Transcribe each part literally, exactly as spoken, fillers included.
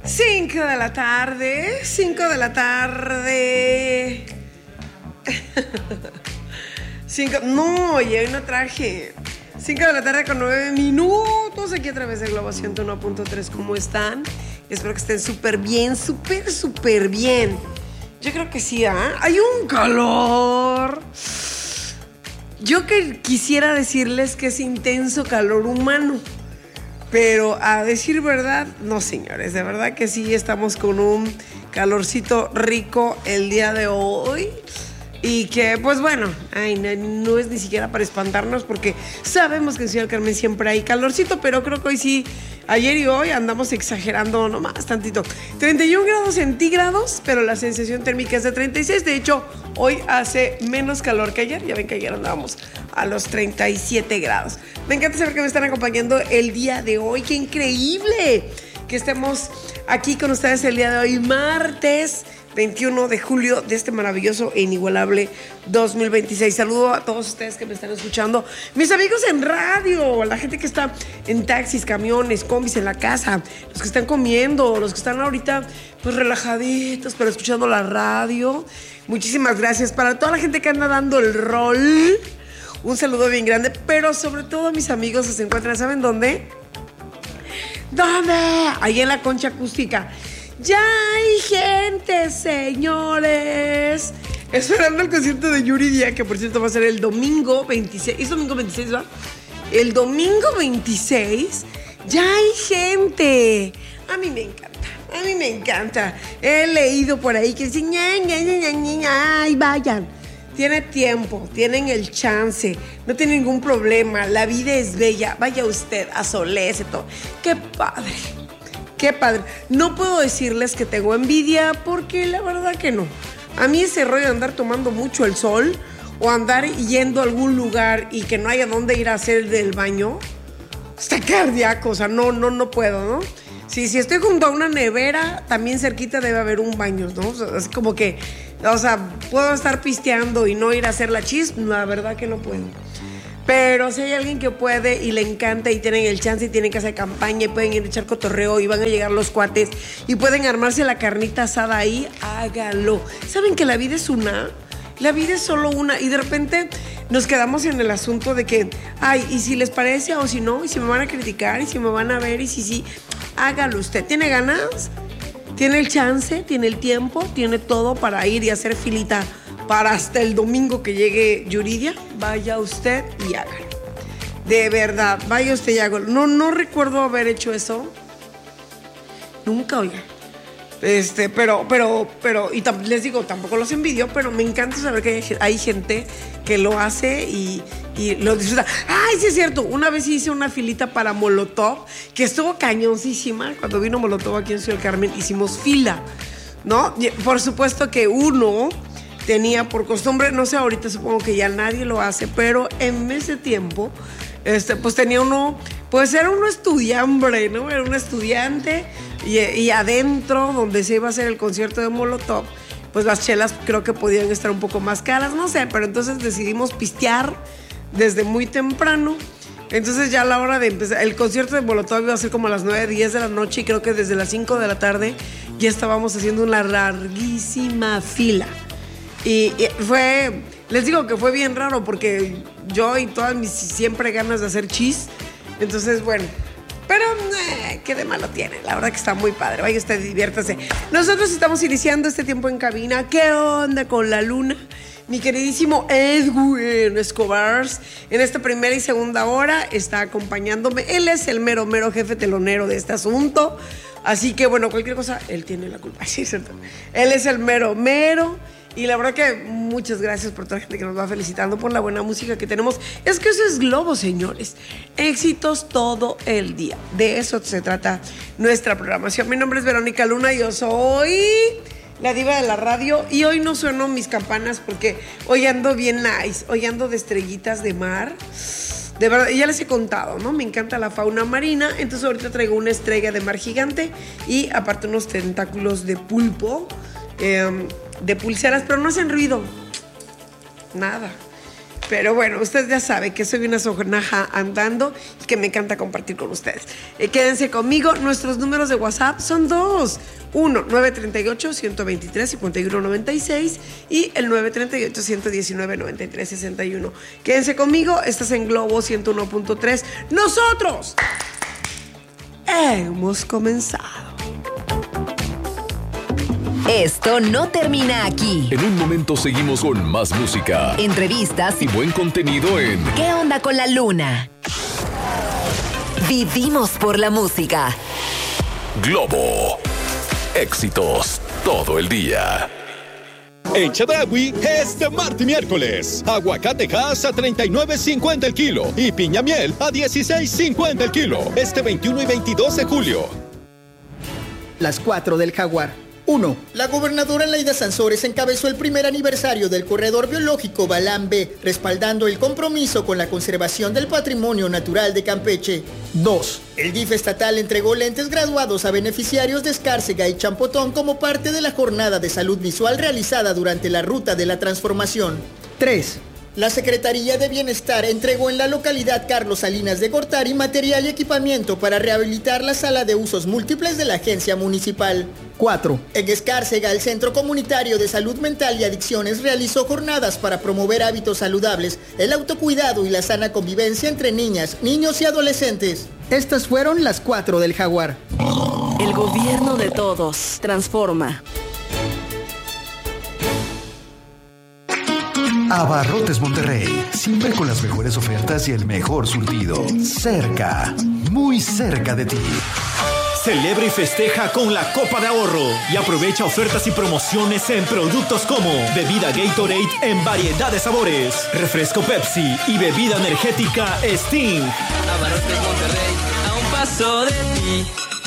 cinco de la tarde, cinco de la tarde. cinco, no, oye, hoy no traje. cinco de la tarde con nueve minutos aquí a través de Globo ciento uno punto tres. ¿Cómo están? Espero que estén súper bien, súper, súper bien. Yo creo que sí, ¿ah? ¿eh? Hay un calor. Yo que quisiera decirles que es intenso calor humano, pero a decir verdad, no, señores, de verdad que sí estamos con un calorcito rico el día de hoy. Y que, pues bueno, ay, no, no es ni siquiera para espantarnos porque sabemos que en Ciudad del Carmen siempre hay calorcito, pero creo que hoy sí, ayer y hoy andamos exagerando nomás tantito. treinta y un grados centígrados, pero la sensación térmica es de treinta y seis. De hecho, hoy hace menos calor que ayer. Ya ven que ayer andábamos a los treinta y siete grados. Me encanta saber que me están acompañando el día de hoy. ¡Qué increíble que estemos aquí con ustedes el día de hoy, martes veintiuno de julio de este maravilloso e inigualable dos mil veintiséis. Saludo a todos ustedes que me están escuchando, mis amigos en radio, la gente que está en taxis, camiones, combis, en la casa, los que están comiendo, los que están ahorita pues relajaditos pero escuchando la radio. Muchísimas gracias para toda la gente que anda dando el rol. Un saludo bien grande, pero sobre todo a mis amigos que se encuentran, ¿saben dónde? ¿Dónde? Ahí en la Concha Acústica. Ya hay gente, señores, esperando el concierto de Yuridia, que por cierto va a ser el domingo veintiséis. ¿Es domingo veintiséis, va? El domingo veintiséis ya hay gente. A mí me encanta, a mí me encanta. He leído por ahí que dicen, ña, ña, ña, ña, ña, ay, vayan. Tiene tiempo, tienen el chance, no tienen ningún problema. La vida es bella, vaya usted, asoléese todo. ¡Qué padre! ¡Qué padre! No puedo decirles que tengo envidia porque la verdad que no. A mí ese rollo de andar tomando mucho el sol o andar yendo a algún lugar y que no haya dónde ir a hacer del baño, está cardíaco, o sea, no, no, no puedo, ¿no? Sí, si estoy junto a una nevera, también cerquita debe haber un baño, ¿no? O sea, así como que, o sea, puedo estar pisteando y no ir a hacer la chis, la verdad que no puedo. Pero si hay alguien que puede y le encanta y tienen el chance y tienen que hacer campaña y pueden ir a echar cotorreo y van a llegar los cuates y pueden armarse la carnita asada ahí, hágalo. ¿Saben que la vida es una? La vida es solo una y de repente nos quedamos en el asunto de que, ay, y si les parece o si no, y si me van a criticar y si me van a ver y si sí, hágalo usted. ¿Tiene ganas? ¿Tiene el chance? ¿Tiene el tiempo? ¿Tiene todo para ir y hacer filita para hasta el domingo que llegue Yuridia? Vaya usted y hágalo. De verdad, vaya usted y hágalo. No, no recuerdo haber hecho eso. Nunca, oiga. Este, pero, pero, pero, y tam- les digo, tampoco los envidio, pero me encanta saber que hay, hay gente que lo hace y, y lo disfruta. Ay, sí es cierto, una vez hice una filita para Molotov, que estuvo cañoncísima. Cuando vino Molotov aquí en Ciudad del Carmen, hicimos fila, ¿no? Y por supuesto que uno tenía por costumbre, no sé, ahorita supongo que ya nadie lo hace, pero en ese tiempo, este, pues tenía uno, pues era uno estudiambre, ¿no? Era un estudiante y, y adentro, donde se iba a hacer el concierto de Molotov, pues las chelas creo que podían estar un poco más caras, no sé, pero entonces decidimos pistear desde muy temprano. Entonces ya a la hora de empezar, el concierto de Molotov iba a ser como a las nueve, diez de la noche y creo que desde las cinco de la tarde ya estábamos haciendo una larguísima fila. Y, y fue, les digo que fue bien raro porque yo y todas mis siempre ganas de hacer chis, entonces bueno, pero eh, qué de malo tiene, la verdad que está muy padre, vaya usted, diviértase. Nosotros estamos iniciando este tiempo en cabina. ¿Qué onda con la luna? Mi queridísimo Edwin Escobar, en esta primera y segunda hora está acompañándome. Él es el mero, mero jefe telonero de este asunto, así que bueno, cualquier cosa, él tiene la culpa, sí, cierto. Él es el mero, mero. Y la verdad que muchas gracias por toda la gente que nos va felicitando por la buena música que tenemos. Es que eso es Globo, señores. Éxitos todo el día. De eso se trata nuestra programación. Mi nombre es Verónica Luna, yo soy la diva de la radio. Y hoy no sueno mis campanas porque hoy ando bien nice. Hoy ando de estrellitas de mar. De verdad, ya les he contado, ¿no? Me encanta la fauna marina. Entonces ahorita traigo una estrella de mar gigante y aparte unos tentáculos de pulpo. Eh, de pulseras, pero no hacen ruido. Nada. Pero bueno, usted ya sabe que soy una sonaja andando y que me encanta compartir con ustedes. Eh, quédense conmigo. Nuestros números de WhatsApp son dos. Uno, nueve tres ocho, uno dos tres, cinco uno nueve seis y el nueve tres ocho, uno uno nueve, nueve tres seis uno. Quédense conmigo. Estás en Globo ciento uno punto tres. Nosotros hemos comenzado. Esto no termina aquí. En un momento seguimos con más música, entrevistas y buen contenido en ¿Qué onda con la luna? Vivimos por la música. Globo. Éxitos todo el día. En Chedraui es de martes y miércoles. Aguacate Hass a treinta y nueve cincuenta el kilo y piña miel a dieciséis cincuenta el kilo. Este veintiuno y veintidós de julio. Las cuatro del Jaguar. uno. La gobernadora Laida Sansores encabezó el primer aniversario del corredor biológico Balán B, respaldando el compromiso con la conservación del patrimonio natural de Campeche. dos. El D I F estatal entregó lentes graduados a beneficiarios de Escárcega y Champotón como parte de la jornada de salud visual realizada durante la Ruta de la Transformación. tres. La Secretaría de Bienestar entregó en la localidad Carlos Salinas de Gortari material y equipamiento para rehabilitar la sala de usos múltiples de la agencia municipal. cuatro. En Escárcega, el Centro Comunitario de Salud Mental y Adicciones realizó jornadas para promover hábitos saludables, el autocuidado y la sana convivencia entre niñas, niños y adolescentes. Estas fueron las cuatro del Jaguar. El gobierno de todos transforma. Abarrotes Monterrey, siempre con las mejores ofertas y el mejor surtido. Cerca, muy cerca de ti. Celebra y festeja con la Copa de Ahorro y aprovecha ofertas y promociones en productos como bebida Gatorade en variedad de sabores, refresco Pepsi y bebida energética Sting. Abarrotes Monterrey, a un paso de ti.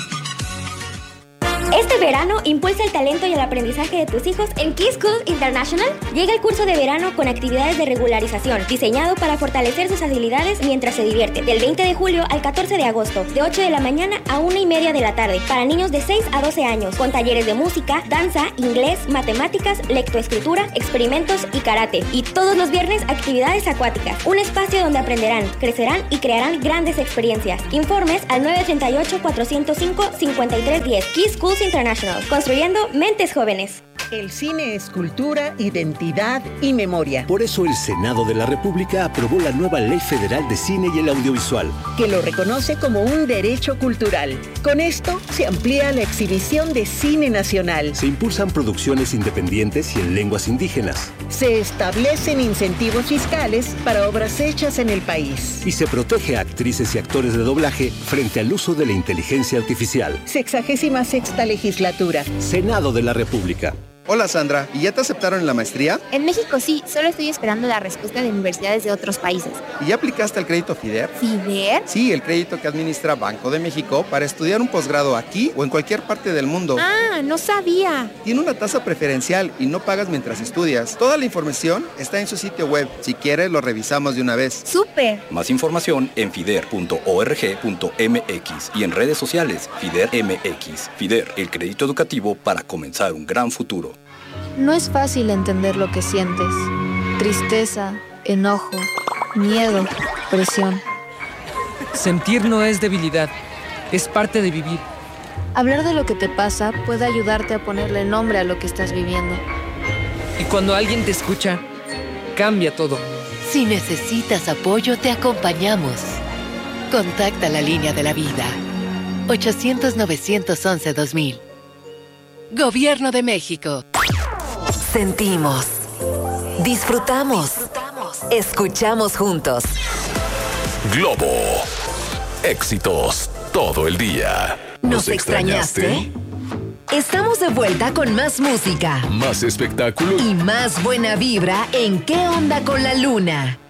Este verano, impulsa el talento y el aprendizaje de tus hijos en Key Schools International. Llega el curso de verano con actividades de regularización, diseñado para fortalecer sus habilidades mientras se divierte. Del veinte de julio al catorce de agosto, de ocho de la mañana a una y media de la tarde, para niños de seis a doce años, con talleres de música, danza, inglés, matemáticas, lectoescritura, experimentos y karate. Y todos los viernes, actividades acuáticas. Un espacio donde aprenderán, crecerán y crearán grandes experiencias. Informes al nueve tres ocho, cuatro cero cinco, cinco tres uno cero. Key Schools International, construyendo mentes jóvenes. El cine es cultura, identidad y memoria. Por eso el Senado de la República aprobó la nueva Ley Federal de Cine y el Audiovisual, que lo reconoce como un derecho cultural. Con esto se amplía la exhibición de cine nacional. Se impulsan producciones independientes y en lenguas indígenas. Se establecen incentivos fiscales para obras hechas en el país. Y se protege a actrices y actores de doblaje frente al uso de la inteligencia artificial. Sexagésima sexta legislatura. Senado de la República. Hola Sandra, ¿y ya te aceptaron en la maestría? En México sí, solo estoy esperando la respuesta de universidades de otros países. ¿Y ya aplicaste al crédito FIDER? ¿FIDER? Sí, el crédito que administra Banco de México para estudiar un posgrado aquí o en cualquier parte del mundo. Ah, no sabía. Tiene una tasa preferencial y no pagas mientras estudias. Toda la información está en su sitio web. Si quieres, lo revisamos de una vez. ¡Súper! Más información en fider punto org punto m x y en redes sociales FIDER M X. FIDER, el crédito educativo para comenzar un gran futuro. No es fácil entender lo que sientes. Tristeza, enojo, miedo, presión. Sentir no es debilidad, es parte de vivir. Hablar de lo que te pasa puede ayudarte a ponerle nombre a lo que estás viviendo. Y cuando alguien te escucha, cambia todo. Si necesitas apoyo, te acompañamos. Contacta la línea de la vida. ochocientos, novecientos once, dos mil. Gobierno de México. Sentimos. Disfrutamos. Escuchamos juntos. Globo. Éxitos todo el día. ¿Nos extrañaste? Estamos de vuelta con más música, más espectáculo y más buena vibra en ¿Qué onda con la luna?